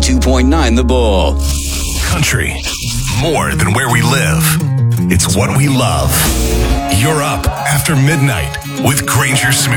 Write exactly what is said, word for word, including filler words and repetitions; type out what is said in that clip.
ninety-two point nine The Bull. Country, more than where we live. It's what we love. You're up after midnight with Granger Smith.